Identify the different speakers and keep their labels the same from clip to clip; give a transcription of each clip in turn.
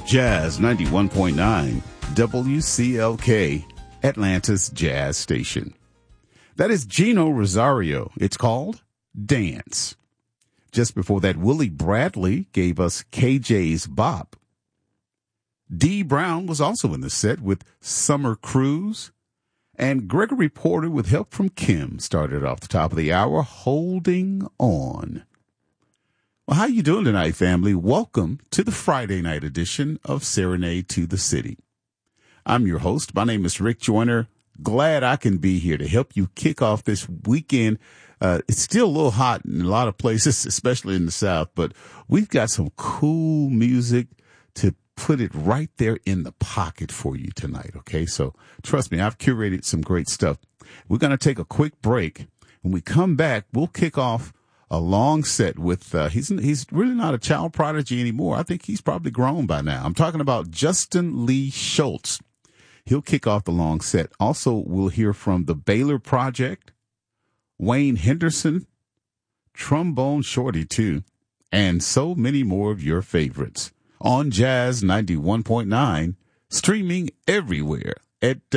Speaker 1: Jazz 91.9 WCLK, Atlanta's Jazz Station. That is Gino Rosario. It's called Dance. Just before that, Willie Bradley gave us KJ's Bop. Dee Brown was also in the set with Summer Cruise. And Gregory Porter, with help from Kim, started off the top of the hour, Holding On. Well, how you doing tonight, family? Welcome to the Friday night edition of Serenade to the City. I'm your host. My name is Rick Joyner. Glad I can be here to help you kick off this weekend. It's still a little hot in a lot of places, especially in the South, but we've got some cool music to put it right there in the pocket for you tonight, okay? So trust me, I've curated some great stuff. We're going to take a quick break. When we come back, we'll kick off a long set with, he's really not a child prodigy anymore. I think he's probably grown by now. I'm talking about Justin Lee Schultz. He'll kick off the long set. Also, we'll hear from the Baylor Project, Wayne Henderson, Trombone Shorty too, and so many more of your favorites on Jazz 91.9, streaming everywhere at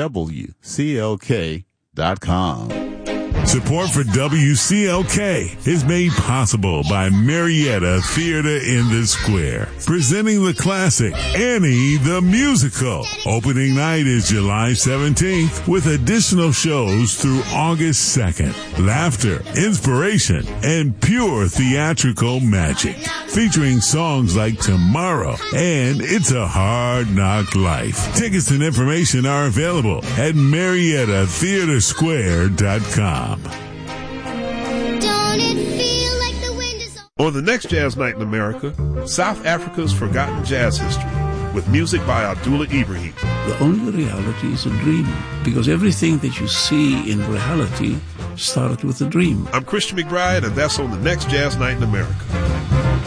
Speaker 1: WCLK.com.
Speaker 2: Support for WCLK is made possible by Marietta Theater in the Square, presenting the classic Annie the Musical. Opening night is July 17th with additional shows through August 2nd. Laughter, inspiration, and pure theatrical magic. Featuring songs like Tomorrow and It's a Hard Knock Life. Tickets and information are available at MariettaTheatersquare.com.
Speaker 3: On the next Jazz Night in America, South Africa's forgotten jazz history, with music by Abdullah Ibrahim.
Speaker 4: The only reality is a dream, because everything that you see in reality started with a dream.
Speaker 3: I'm Christian McBride, and that's on the next Jazz Night in America.